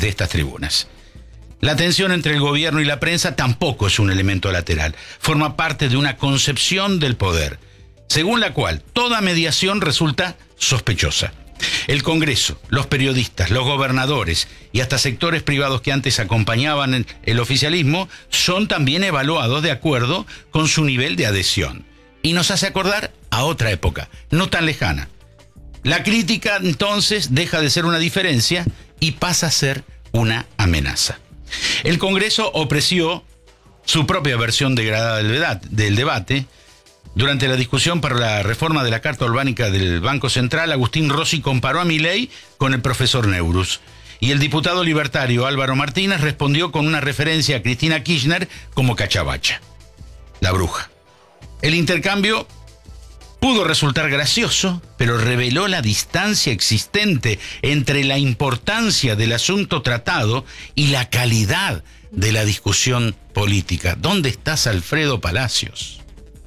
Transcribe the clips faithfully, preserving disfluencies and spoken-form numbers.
desde estas tribunas. La tensión entre el gobierno y la prensa tampoco es un elemento lateral. Forma parte de una concepción del poder, según la cual toda mediación resulta sospechosa. El Congreso, los periodistas, los gobernadores y hasta sectores privados que antes acompañaban el oficialismo son también evaluados de acuerdo con su nivel de adhesión. Y nos hace acordar a otra época, no tan lejana. La crítica entonces deja de ser una diferencia y pasa a ser una amenaza. El Congreso ofreció su propia versión degradada del debate. Durante la discusión para la reforma de la Carta Orgánica del Banco Central, Agustín Rossi comparó a Milei con el profesor Neurus. Y el diputado libertario Álvaro Martínez respondió con una referencia a Cristina Kirchner como cachabacha, la bruja. El intercambio pudo resultar gracioso, pero reveló la distancia existente entre la importancia del asunto tratado y la calidad de la discusión política. ¿Dónde estás, Alfredo Palacios?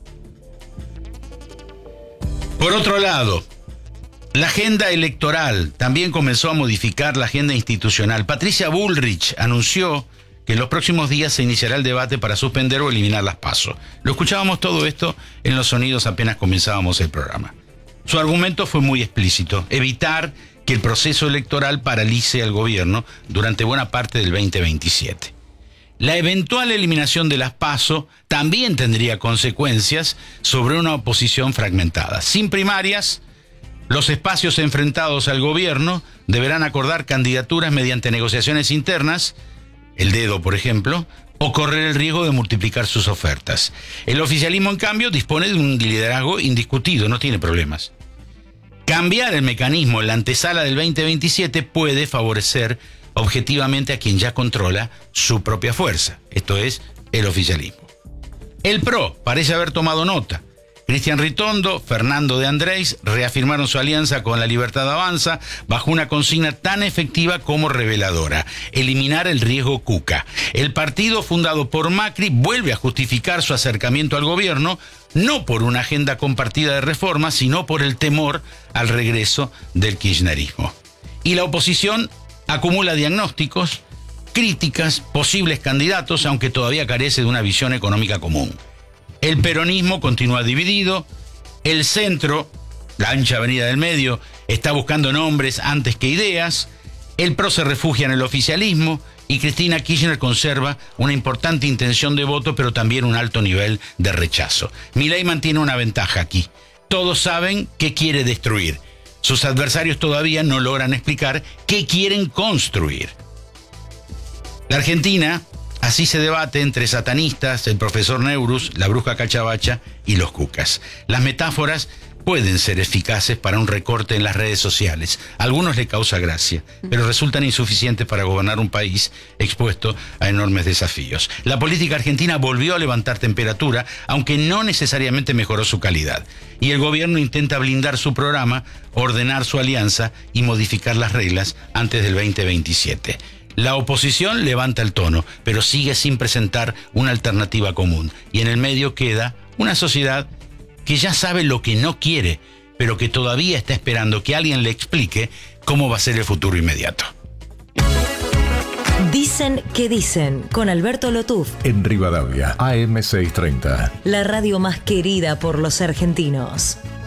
Por otro lado, la agenda electoral también comenzó a modificar la agenda institucional. Patricia Bullrich anunció que en los próximos días se iniciará el debate para suspender o eliminar las PASO. Lo escuchábamos todo esto en los sonidos apenas comenzábamos el programa. Su argumento fue muy explícito: evitar que el proceso electoral paralice al gobierno durante buena parte del veinte veintisiete. La eventual eliminación de las PASO también tendría consecuencias sobre una oposición fragmentada. Sin primarias, los espacios enfrentados al gobierno deberán acordar candidaturas mediante negociaciones internas, el dedo, por ejemplo, o correr el riesgo de multiplicar sus ofertas. El oficialismo, en cambio, dispone de un liderazgo indiscutido, no tiene problemas. Cambiar el mecanismo en la antesala del veinte veintisiete puede favorecer objetivamente a quien ya controla su propia fuerza, esto es, el oficialismo. El P R O parece haber tomado nota. Cristian Ritondo, Fernando de Andrés reafirmaron su alianza con La Libertad Avanza bajo una consigna tan efectiva como reveladora: eliminar el riesgo Cuca. El partido fundado por Macri vuelve a justificar su acercamiento al gobierno, no por una agenda compartida de reformas, sino por el temor al regreso del kirchnerismo. Y la oposición acumula diagnósticos, críticas, posibles candidatos, aunque todavía carece de una visión económica común. El peronismo continúa dividido, el centro, la ancha avenida del medio, está buscando nombres antes que ideas, el P R O se refugia en el oficialismo y Cristina Kirchner conserva una importante intención de voto, pero también un alto nivel de rechazo. Milei mantiene una ventaja aquí. Todos saben qué quiere destruir. Sus adversarios todavía no logran explicar qué quieren construir. La Argentina así se debate entre satanistas, el profesor Neurus, la bruja cachabacha y los cucas. Las metáforas pueden ser eficaces para un recorte en las redes sociales. A algunos les causa gracia, pero resultan insuficientes para gobernar un país expuesto a enormes desafíos. La política argentina volvió a levantar temperatura, aunque no necesariamente mejoró su calidad. Y el gobierno intenta blindar su programa, ordenar su alianza y modificar las reglas antes del veinte veintisiete. La oposición levanta el tono, pero sigue sin presentar una alternativa común. Y en el medio queda una sociedad que ya sabe lo que no quiere, pero que todavía está esperando que alguien le explique cómo va a ser el futuro inmediato. Dicen que dicen, con Alberto Lotuf. En Rivadavia, A M seiscientos treinta. La radio más querida por los argentinos.